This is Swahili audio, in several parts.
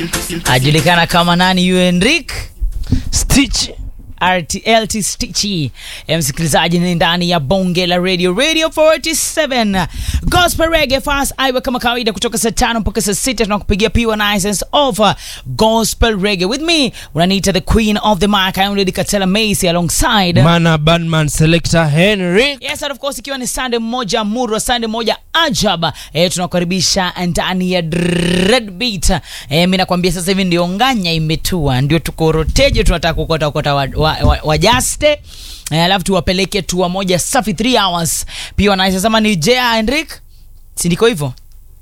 Ajulikana kama nani yu Enric Stitch RTLT Stitchy. Msikilizaji ni ndani ya bonge la radio 47 Gospel Reggae Fast Aiwa kama kawaida kutoka saa 5 mpaka saa 6 tunakupigia pure nice of Gospel Reggae. With me unaniita the queen of the mic, I am Lady Katela Macy alongside Mana Bandman Selector Henry. Yes, and of course ikiwa ni Sunday moja murwa, Sunday moja ajaba. Tunakaribisha ndani ya Red Beat. Mimi nakwambia sasa hivi ndio nganya imetua, ndio tukoroteje, tunataka kukota wajaste. Alafu tuwapeleke tour moja safi 3 hours. Pia wanasema ni Jea Henrik. Si ndiko hivyo?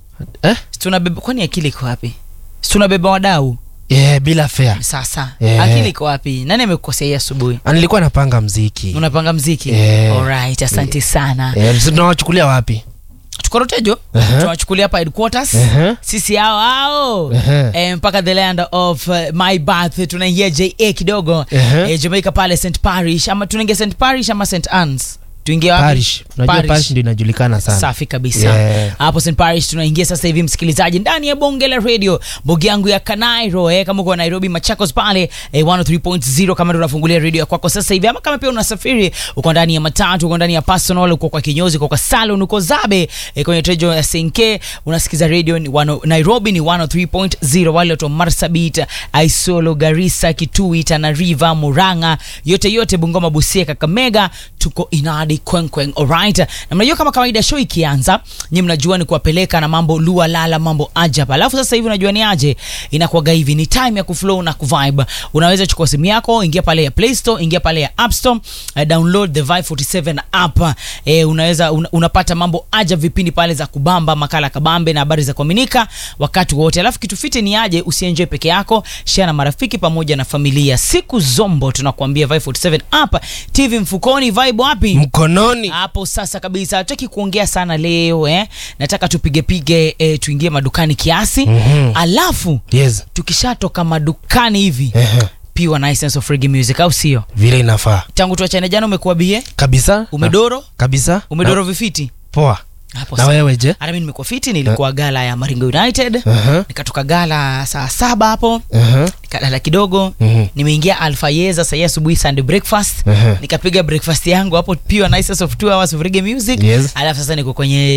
Tunabeba kwani akili iko wapi? Tunabeba wadau. Bila fare. Sasa akili iko wapi? Nani amekukosea asubuhi? Nilikuwa napanga muziki. Unapanga muziki? Alright, asante sana. Tunawachukulia wapi? Tukorotejo, tunawachukulia hapa headquarters. Sisi hao mpaka the land of my birth. Tunaingia JA kidogo. Jamaica pale St Parish, ama tunaingia St Parish ama St Anne's. Tuingia wapi? Parish. Unajua Parish ndio inajulikana sana. Safi kabisa. Hapo St Parish tunaingia sasa hivi msikilizaji ndani ya bonge la radio. Bogi yangu ya Kanairo kama uko Nairobi Machakos pale 103.0 kama ndio unafungulia radio yako sasa hivi, ama kama pia unasafiri uko ndani ya matatu, uko ndani ya personal, uko kwa kinyozi, uko kwa salon, uko Zabe kwenye trejo ya Senke unasikiza radio ni Nairobi ni 103.0, wale watu Marsabit, Isolo, Garissa, Kitui, Tana River, Muranga, yote Bungoma, Busia, Kakamega, tuko inadi kwenkweng. Alright, na mnajua kama kawaida show ikianza nyinyi mnajua ni kuwapeleka na mambo lua lala, mambo ajabu. Alafu sasa hivi unajua ni aje inakuwa hivi, ni time ya kuflow na kuvibe. Unaweza chukua simu yako, ingia pale ya Play Store, ingia pale ya App Store, download the Vibe 47 app. Unaweza unapata mambo ajabu, vipindi pale za kubamba, makala kabambe na habari za kuaminika wakati wote. Alafu kitu fiti ni aje usienjoy peke yako, share na marafiki pamoja na familia. Siku zombo tunakuambia Vibe 47 app, TV mfukoni, vibe wapi? Mkononi. Hapo sasa kabisa. Hataki kuongea sana leo nataka tupige tuingie madukani kiasi. Alafu tukishatoka madukani hivi pure nice of reggae music, au sio? Vile inafaa. Tangu tuachane jana umekuwa bie? Kabisa. Umedoro? Kabisa. Umedoro vifiti? Poa. Hapo na wewe je? Hata mimi nimekuwa fiti, nilikuwa gala ya Maringo United. Nikatoka gala saa 7 hapo. Nikalala kidogo. Nimeingia Alpha Yeza saa asubuhi Sunday breakfast. Nikapiga breakfast yangu hapo pure nice of 2 hours of reggae music. Alafu sasa niko kwenye